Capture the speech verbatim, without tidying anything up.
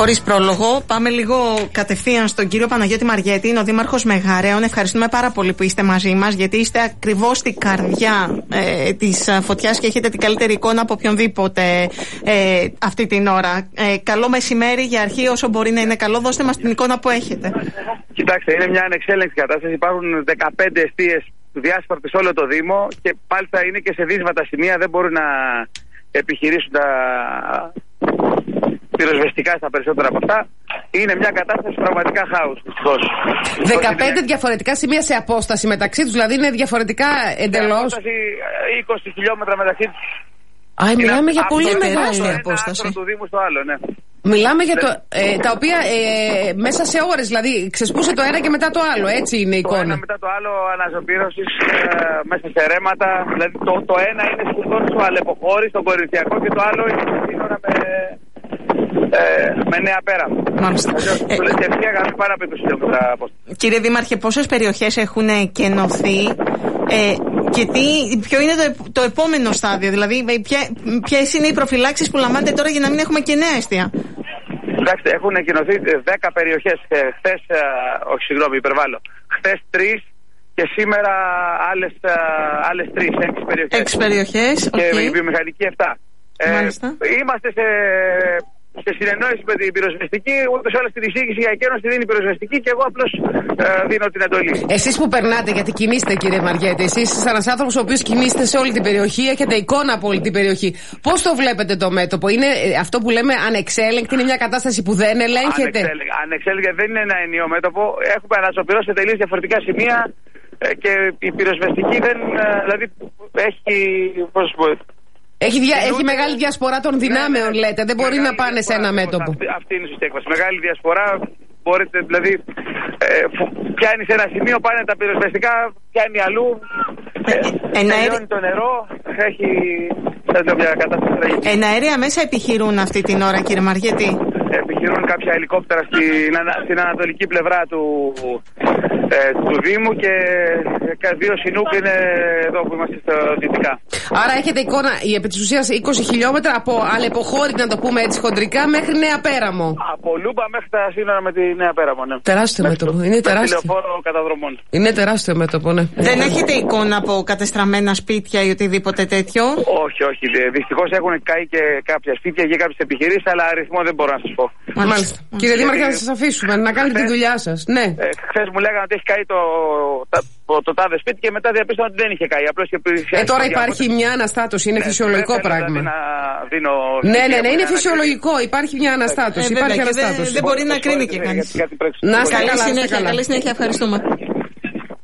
Χωρίς πρόλογο, πάμε λίγο κατευθείαν στον κύριο Παναγιώτη Μαριέτη, είναι ο Δήμαρχος Μεγαρέων. Ευχαριστούμε πάρα πολύ που είστε μαζί μας, γιατί είστε ακριβώς στην καρδιά ε, της φωτιάς και έχετε την καλύτερη εικόνα από οποιονδήποτε ε, αυτή την ώρα. Ε, καλό μεσημέρι για αρχή, όσο μπορεί να είναι καλό. Δώστε μας την εικόνα που έχετε. Κοιτάξτε, είναι μια ανεξέλεγκτη κατάσταση. Υπάρχουν δεκαπέντε εστίες διάσπαρτες σε όλο το Δήμο και πάλι θα είναι και σε δύσβατα σημεία. Δεν μπορούν να επιχειρήσουν τα πυροσβεστικά στα περισσότερα από αυτά. Είναι μια κατάσταση πραγματικά χάους. δεκαπέντε είναι... διαφορετικά σημεία σε απόσταση μεταξύ τους, δηλαδή είναι διαφορετικά εντελώς. Σε απόσταση είκοσι χιλιόμετρα μεταξύ τους. Α, μιλάμε για πολύ μεγάλη απόσταση. Από το Δήμο στο άλλο, ναι. Μιλάμε για το, ε, τα οποία ε, μέσα σε ώρες, δηλαδή ξεσπούσε το ένα και μετά το άλλο, έτσι είναι η εικόνα. Το ένα μετά το άλλο αναζωπήρωσης ε, μέσα σε ρέματα, δηλαδή το, το ένα είναι σχεδόν στο Αλεποχώρι, στο Κορινθιακό και το άλλο είναι σύνορα με, ε, με Νέα Πέρα. Μάλιστα. Ε, το λέτε ευθεία γραμμή πάρα από είκοσι χιλιόμετρα. Κύριε Δήμαρχε, πόσες περιοχές έχουν κενωθεί ε, και τι, ποιο είναι το, το επόμενο στάδιο, δηλαδή ποιες είναι οι προφυλάξεις που λαμβάνετε τώρα για να μην έχουμε και νέα εστία? Εντάξει, έχουν κοινωθεί δέκα περιοχές. Χθες, όχι συγγνώμη, υπερβάλλω. Χθες τρεις και σήμερα άλλες, άλλες τρεις, έξι περιοχές. Έξι περιοχές, και okay. η βιομηχανική εφτά. Ε, είμαστε σε, σε συνεννόηση με την πυροσβεστική, ούτως ή άλλως την εισήγηση για εκένωση δίνει η πυροσβεστική και εγώ απλώς ε, δίνω την εντολή. Εσείς που περνάτε, γιατί κινείστε κύριε Μαριέτη, εσείς είστε ένας άνθρωπος ο οποίος κινείστε σε όλη την περιοχή, έχετε εικόνα από όλη την περιοχή. Πώς το βλέπετε το μέτωπο? Είναι αυτό που λέμε ανεξέλεγκτη, είναι μια κατάσταση που δεν ελέγχεται? Ανεξέλεγκτη, δεν είναι ένα ενιαίο μέτωπο. Έχουμε αναζωπηρώσει σε τελείως διαφορετικά σημεία και η πυροσβεστική δεν, δηλαδή έχει, πώς πω, Έχει, δια, έχει μεγάλη διασπορά των δυνάμεων, ναι, ναι, λέτε. Δεν μπορεί να πάνε διασπορά, σε ένα μέτωπο. Αυτή, αυτή είναι η σωστή έκβαση. Μεγάλη διασπορά. Μπορείτε, δηλαδή, ε, πιάνει σε ένα σημείο, πάνε τα πυροσβεστικά, πιάνει αλλού. Ε, τελειώνει το νερό. Έχει μια κατάσταση τραγική. Εναέρια μέσα επιχειρούν αυτή την ώρα, κύριε Μαριέτη? Επιχειρούν κάποια ελικόπτερα στην, στην ανατολική πλευρά του, ε, του Δήμου και δύο Σινούκ είναι εδώ που είμαστε στο δυτικά. Άρα έχετε εικόνα, η επί της ουσίας είκοσι χιλιόμετρα από Αλεποχώρη, να το πούμε έτσι χοντρικά, μέχρι Νέα Πέραμο. Από Λούμπα μέχρι τα σύνορα με τη Νέα Πέραμο, ναι. Τεράστιο μέτωπο, είναι τεράστιο. Καταδρομών. Είναι τεράστιο μέτωπο, ναι. Δεν έχετε εικόνα από κατεστραμμένα σπίτια ή οτιδήποτε τέτοιο? Όχι, όχι. Δυστυχώς έχουν καεί και κάποια σπίτια και κάποιες επιχειρήσεις, αλλά αριθμό δεν μπορώ να σας πω. Μάλιστα. Μάλιστα. Κύριε Δήμαρχε, να σας αφήσουμε να κάνετε τη δουλειά σας. Ναι. Ε, χθες μου λέγανε ότι έχει καεί το, το, το τάδε σπίτι και μετά διαπίστωνα ότι δεν είχε καεί. Απλώς και ε, τώρα υπάρχει μια αναστάτωση, είναι ναι, φυσιολογικό ναι, πράγμα. Να δίνω ναι, ναι, ναι, είναι φυσιολογικό. Υπάρχει μια αναστάτωση. Ε, υπάρχει βέβαια, αναστάτωση. Δεν, δεν μπορεί να κρίνει και κανείς. Να είστε καλά. Καλή συνέχεια, ευχαριστούμε.